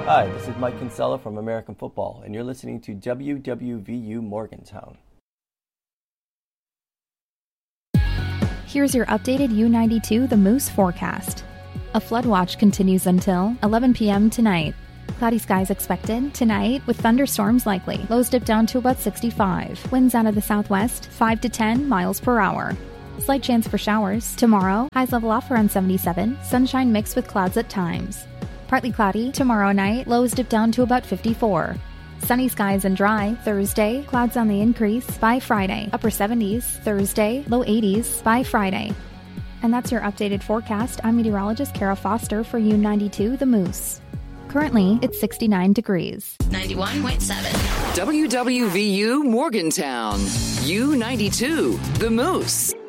Hi, this is Mike Kinsella from American Football, and you're listening to WWVU Morgantown. Here's your updated U92 The Moose forecast. A flood watch continues until 11 p.m. tonight. Cloudy skies expected tonight with thunderstorms likely. Lows dip down to about 65. Winds out of the southwest 5 to 10 miles per hour. Slight chance for showers. Tomorrow, highs level off around 77. Sunshine mixed with clouds at times. Partly cloudy tomorrow night, lows dip down to about 54. Sunny skies and dry Thursday, clouds on the increase by Friday. Upper 70s Thursday, low 80s by Friday. And that's your updated forecast. I'm meteorologist Kara Foster for U92 The Moose. Currently, it's 69 degrees. 91.7. WWVU Morgantown. U92 The Moose.